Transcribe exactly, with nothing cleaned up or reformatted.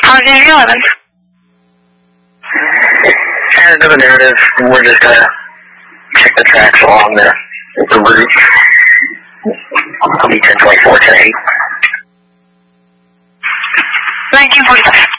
Alexandria eleven. And another narrative, we're just gonna check the tracks along the, the route. I'll be ten twenty-four to eight. nineteen forty-five.